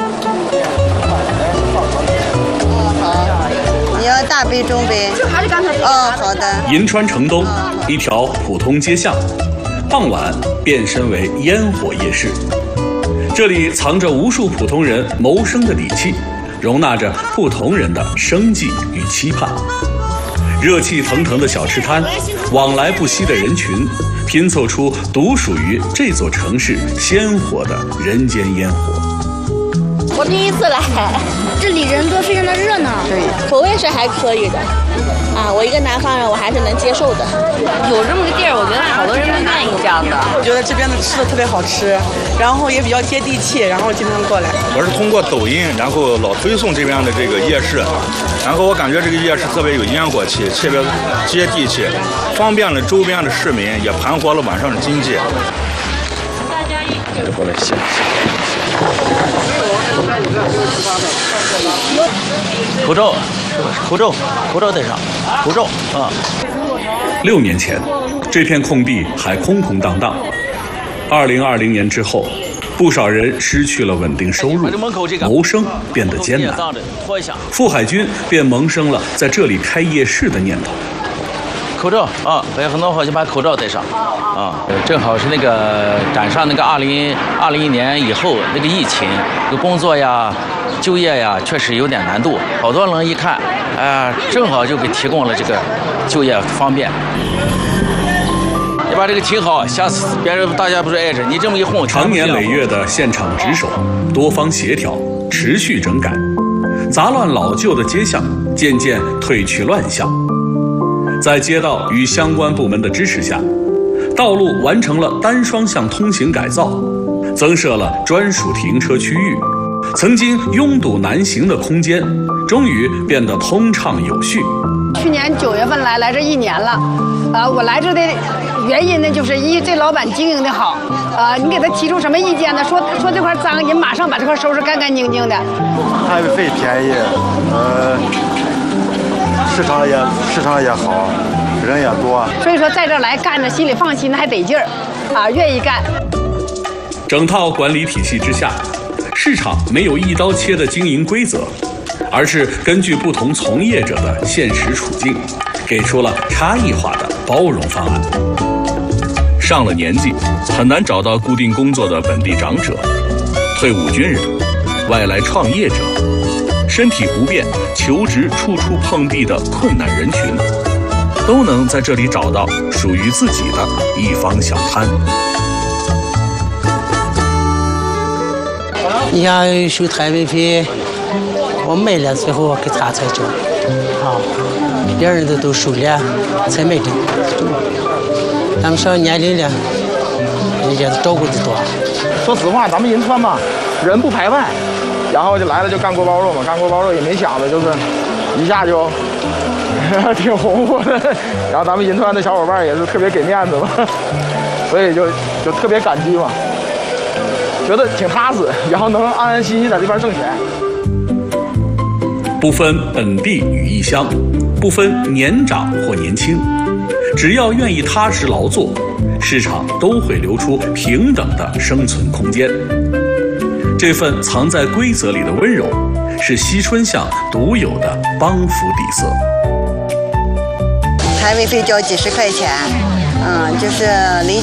你要大杯、中杯？还是刚才哦，好的。 银川城东一条普通街巷，傍晚变身为烟火夜市。这里藏着无数普通人谋生的底气，容纳着不同人的生计与期盼。热气腾腾的小吃摊，往来不息的人群，拼凑出独属于这座城市鲜活的人间烟火。 我第一次来， 这里人多，非常的热闹。 对，口味是还可以的。我一个南方人，我还是能接受的。 有这么个地儿，我觉得好多人都愿意这样的。 我觉得这边的吃的特别好吃，然后也比较接地气，然后经常过来。 我是通过抖音，然后老推送这边的这个夜市，然后我感觉这个夜市特别有烟火气，特别接地气，方便了周边的市民，也盘活了晚上的经济。 大家一起过来谢。 口罩戴上，口罩啊。 6年前，这片空地还空空荡荡。2020年之后，不少人失去了稳定收入，谋生变得艰难。傅海军便萌生了在这里开夜市的念头。 口罩啊，有很多伙计把口罩戴上啊，正好是那个赶上那个2021年以后那个疫情，这个工作呀、就业呀，确实有点难度。好多人一看，正好就给提供了这个就业方便。你把这个挺好，下次别人大家不是挨着你这么一哄， 长年累月的现场值守，多方协调，持续整改，杂乱老旧的街巷渐渐褪去乱象。在街道与相关部门的支持下，道路完成了单双向通行改造，增设了专属停车区域，曾经拥堵难行的空间终于变得通畅有序。 去年9月份来这1年了，我来这的原因呢，就是这老板经营的好，你给他提出什么意见呢？说这块脏，人马上把这块收拾干干净净的。 摊位费便宜，市场也好，人也多， 所以说在这来干着心里放心，还得劲儿，愿意干。 整套管理体系之下，市场没有一刀切的经营规则，而是根据不同从业者的现实处境，给出了差异化的包容方案。上了年纪，很难找到固定工作的本地长者、退伍军人、外来创业者。身体不便、求职处处碰壁的困难人群，都能在这里找到属于自己的一方小摊。 你像收摊位费，我买了最后给他才交，别人都收了才买的。咱们上年龄了，人家照顾的多。 说实话，咱们银川嘛，人不排外。然后就来了，就干锅包肉嘛，干锅包肉也没想的，就是一下就挺红火的。然后咱们银川的小伙伴也是特别给面子嘛，所以就特别感激嘛，觉得挺踏实，然后能安安心心在这边挣钱。 不分本地与异乡，不分年长或年轻，只要愿意踏实劳作，市场都会留出平等的生存空间。这份藏在规则里的温柔，是西春巷独有的帮扶底色。 摊位费交几10块钱，就是